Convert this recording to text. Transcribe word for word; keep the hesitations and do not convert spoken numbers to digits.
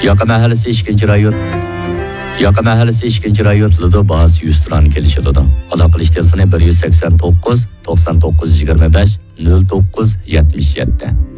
Yaqa mahallesi ikkinchi rayon. Yaqa mahallesi ikkinchi rayon tilida bahas yüz turan kelishiladi. Aloqalish telefoni bir sakson to'qqiz to'qson to'qqiz yigirma besh nol to'qqiz yetmish yetti.